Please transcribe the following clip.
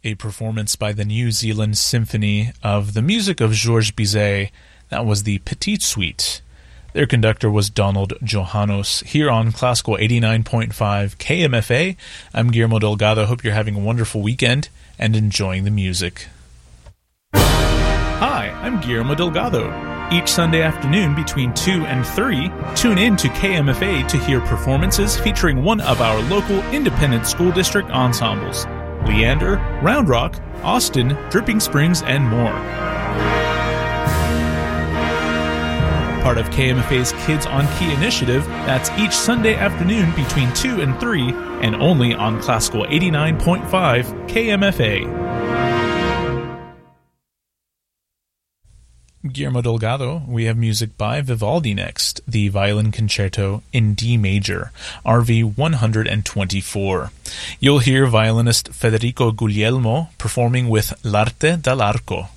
a performance by the New Zealand Symphony of the music of Georges Bizet. That was the Petite Suite. Their conductor was Donald Johannos, here on Classical 89.5 KMFA. I'm Guillermo Delgado. Hope you're having a wonderful weekend and enjoying the music. Hi, I'm Guillermo Delgado. Each Sunday afternoon between 2 and 3, tune in to KMFA to hear performances featuring one of our local independent school district ensembles. Leander, Round Rock, Austin, Dripping Springs, and more. Part of KMFA's Kids on Key initiative, that's each Sunday afternoon between 2 and 3, and only on Classical 89.5 KMFA. Guillermo Delgado, we have music by Vivaldi next, the Violin Concerto in D major, RV 124. You'll hear violinist Federico Guglielmo performing with L'Arte dall'Arco.